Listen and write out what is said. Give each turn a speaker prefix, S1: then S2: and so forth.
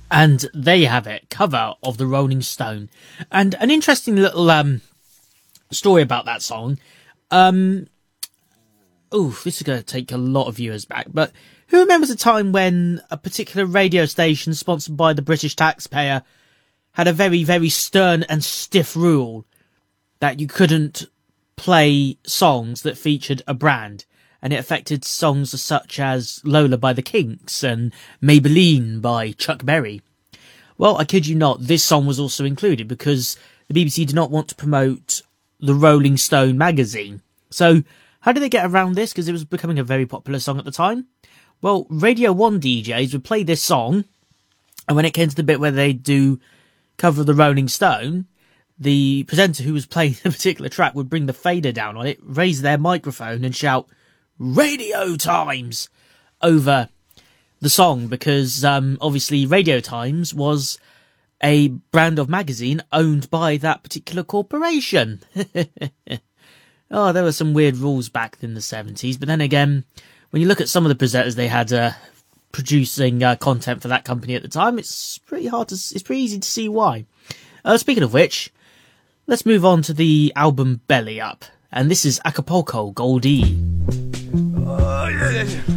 S1: And there you have it, cover of the Rolling Stone. And an interesting little story about that song. This is going to take a lot of viewers back, but who remembers a time when a particular radio station sponsored by the British taxpayer had a very, very stern and stiff rule that you couldn't play songs that featured a brand, and it affected songs such as Lola by the Kinks and Maybelline by Chuck Berry? Well, I kid you not, this song was also included because the BBC did not want to promote the Rolling Stone magazine. So how did they get around this? Because it was becoming a very popular song at the time. Well, Radio 1 DJs would play this song, and when it came to the bit where they do cover of the Rolling Stone, the presenter who was playing the particular track would bring the fader down on it, raise their microphone and shout, "Radio Times!" over the song, because obviously Radio Times was a brand of magazine owned by that particular corporation. Oh, there were some weird rules back in the 70s, but then again, when you look at some of the presenters they had producing content for that company at the time, it's pretty easy to see why. Speaking of which, let's move on to the album Belly Up, and this is Acapulco Goldie.
S2: Oh, yeah.